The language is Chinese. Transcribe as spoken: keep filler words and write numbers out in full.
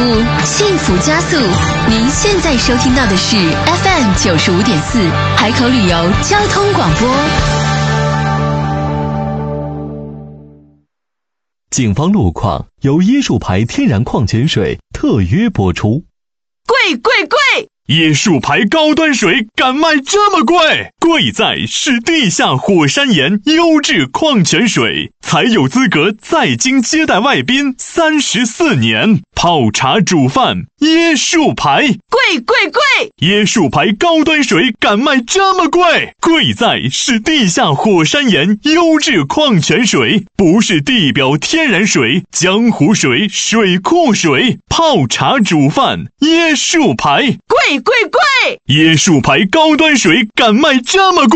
务，幸福加速。您现在收听到的是 F M 九十五点四海口旅游交通广播。 警方路况由椰树牌天然矿泉水特约播出。 贵贵贵！ 椰树牌高端水敢卖这么贵？贵在是地下火山岩优质矿泉水，才有资格在京接待外宾三十四年。泡茶煮饭，椰树牌， 贵贵贵！ 椰树牌高端水敢卖这么贵？贵在是地下火山岩优质矿泉水，不是地表天然水、江湖水、水库水。泡茶煮饭，椰树牌， 贵贵贵！ 椰树牌高端水敢卖这么贵？